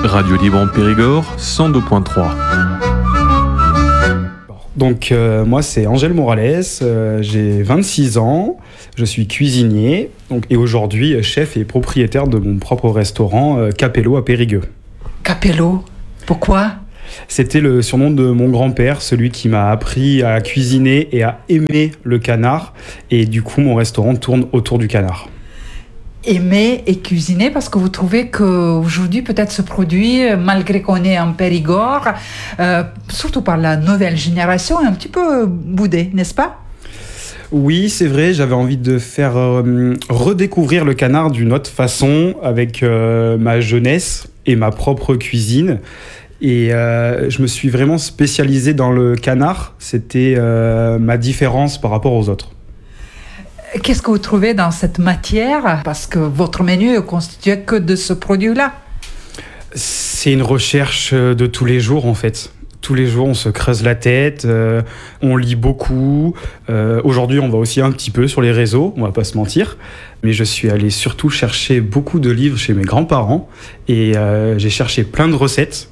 Radio Libre en Périgord, 102.3. Donc moi c'est Angèle Morales, j'ai 26 ans, je suis cuisinier et aujourd'hui chef et propriétaire de mon propre restaurant Capello à Périgueux. Capello, pourquoi ? C'était le surnom de mon grand-père, celui qui m'a appris à cuisiner et à aimer le canard, et du coup mon restaurant tourne autour du canard. Aimer et cuisiner, parce que vous trouvez qu'aujourd'hui peut-être ce produit, malgré qu'on est en Périgord, surtout par la nouvelle génération, est un petit peu boudé, n'est-ce pas ? Oui, c'est vrai, j'avais envie de faire redécouvrir le canard d'une autre façon, avec ma jeunesse et ma propre cuisine. Et je me suis vraiment spécialisé dans le canard, c'était ma différence par rapport aux autres. Qu'est-ce que vous trouvez dans cette matière ? Parce que votre menu est constitué que de ce produit-là. C'est une recherche de tous les jours en fait. Tous les jours, on se creuse la tête, on lit beaucoup. Aujourd'hui, on va aussi un petit peu sur les réseaux, on va pas se mentir. Mais je suis allé surtout chercher beaucoup de livres chez mes grands-parents et j'ai cherché plein de recettes.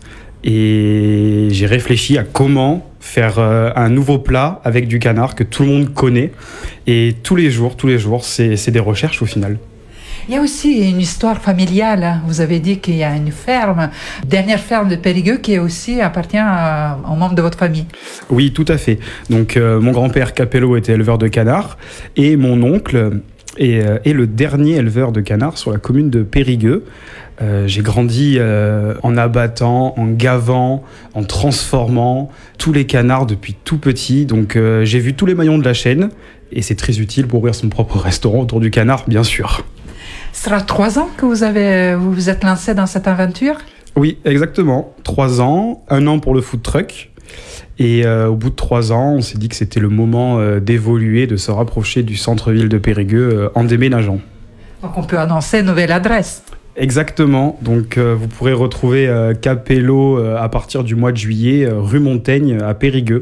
Et j'ai réfléchi à comment faire un nouveau plat avec du canard que tout le monde connaît. Et tous les jours, c'est des recherches au final. Il y a aussi une histoire familiale. Vous avez dit qu'il y a une ferme, dernière ferme de Périgueux, qui aussi appartient aux membres de votre famille. Oui, tout à fait. Donc mon grand-père Capello était éleveur de canards et mon oncle est le dernier éleveur de canards sur la commune de Périgueux. J'ai grandi en abattant, en gavant, en transformant tous les canards depuis tout petit. Donc j'ai vu tous les maillons de la chaîne et c'est très utile pour ouvrir son propre restaurant autour du canard, bien sûr. Ce sera 3 ans que vous vous êtes lancé dans cette aventure ? Oui, exactement. 3 ans, 1 an pour le food truck. Et au bout de 3 ans, on s'est dit que c'était le moment d'évoluer, de se rapprocher du centre-ville de Périgueux en déménageant. Donc on peut annoncer une nouvelle adresse. Exactement, donc vous pourrez retrouver Capello à partir du mois de juillet, rue Montaigne à Périgueux.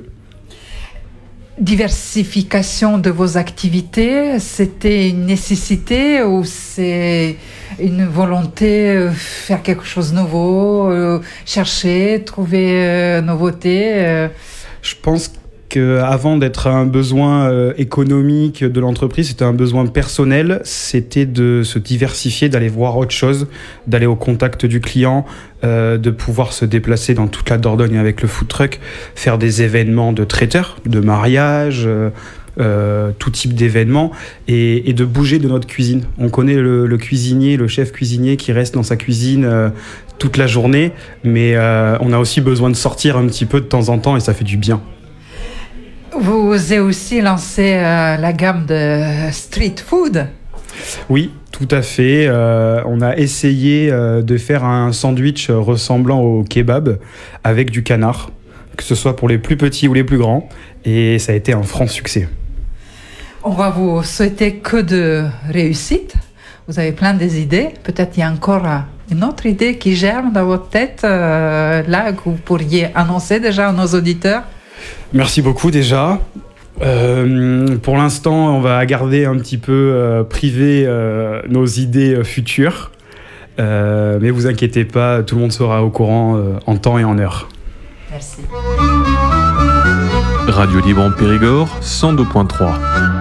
Diversification de vos activités, c'était une nécessité ou c'est une volonté faire quelque chose de nouveau, chercher, trouver nouveauté Je pense qu'avant d'être un besoin économique de l'entreprise, c'était un besoin personnel, c'était de se diversifier, d'aller voir autre chose, d'aller au contact du client, de pouvoir se déplacer dans toute la Dordogne avec le food truck, faire des événements de traiteurs, de mariage, tout type d'événements, et de bouger de notre cuisine. On connaît le cuisinier, le chef cuisinier qui reste dans sa cuisine toute la journée, mais on a aussi besoin de sortir un petit peu de temps en temps et ça fait du bien. Vous avez aussi lancé la gamme de street food. Oui, tout à fait. On a essayé de faire un sandwich ressemblant au kebab avec du canard, que ce soit pour les plus petits ou les plus grands, et ça a été un franc succès. On va vous souhaiter que de réussite. Vous avez plein d'idées. Peut-être il y a encore une autre idée qui germe dans votre tête, là, que vous pourriez annoncer déjà à nos auditeurs. Merci beaucoup déjà. Pour l'instant, on va garder un petit peu privé nos idées futures. Mais vous inquiétez pas, tout le monde sera au courant en temps et en heure. Merci. Radio Libre en Périgord, 102.3.